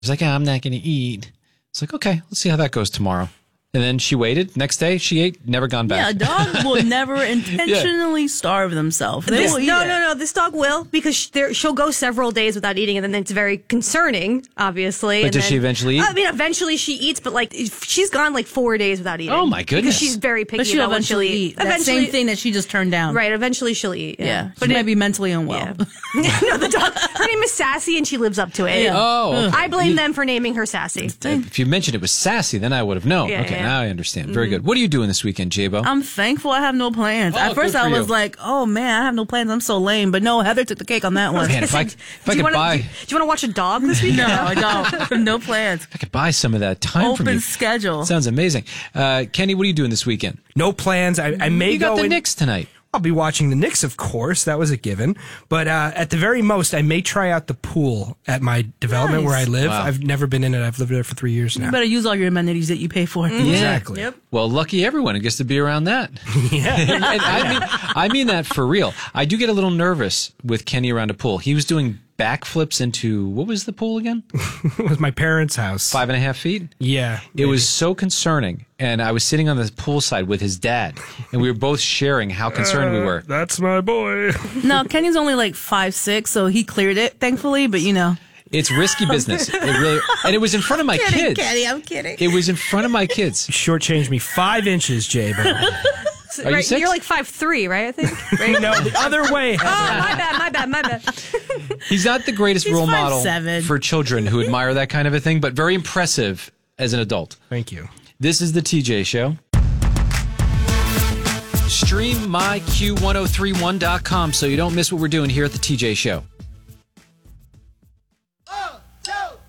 She's like, I'm not going to eat. It's like, okay, let's see how that goes tomorrow. And then she waited. Next day, she ate, never gone back. Yeah, a dog will never intentionally starve themselves. They will eat it. No. This dog will, because she'll go several days without eating, and then it's very concerning, obviously. But does she eventually eat? I mean, eventually she eats, but like she's gone like 4 days without eating. Oh my goodness! Because she's very picky. But she'll about eventually when she'll eat. That same thing that she just turned down. Right. Eventually she'll eat. Yeah. But she might be mentally unwell. Yeah. No, the dog. Her name is Sassy, and she lives up to it. Yeah. Oh, okay. I blame them for naming her Sassy. If you mentioned it was Sassy, then I would have known. Yeah, okay, yeah. now I understand. Very good. What are you doing this weekend, J-Bo? I'm thankful I have no plans. Oh, At first good for I was you. like, oh man, I have no plans. I'm so lame. But no, Heather took the cake on that one. Man, if I Do could you buy want to watch a dog this weekend? No, I don't. No plans. I could buy some of that time from you. Open schedule. Sounds amazing. Kenny, what are you doing this weekend? No plans. I may You got go the in- Knicks tonight. I'll be watching the Knicks, of course. That was a given. But at the very most, I may try out the pool at my development where I live. Wow. I've never been in it. I've lived there for 3 years now. You better use all your amenities that you pay for. Exactly. Yep. Well, lucky everyone who gets to be around that. Yeah. And I mean that for real. I do get a little nervous with Kenny around a pool. He was doing backflips into, what was the pool again? It was my parents' house. 5.5 feet? Yeah. It was so concerning. And I was sitting on the poolside with his dad, and we were both sharing how concerned we were. That's my boy. No, Kenny's only like 5'6", so he cleared it, thankfully. But you know, It's risky business. It really, and it was in front of my kids. Kenny, I'm kidding. It was in front of my kids. Shortchanged me 5 inches, J-Bo. Are you Right, 6? you're like 5'3", right? I think. Right? No, the other way. Oh, my bad. He's not the greatest role model 5'7". for children who admire that kind of a thing, but very impressive as an adult. Thank you. This is the TJ Show. Stream myq1031.com so you don't miss what we're doing here at the TJ Show.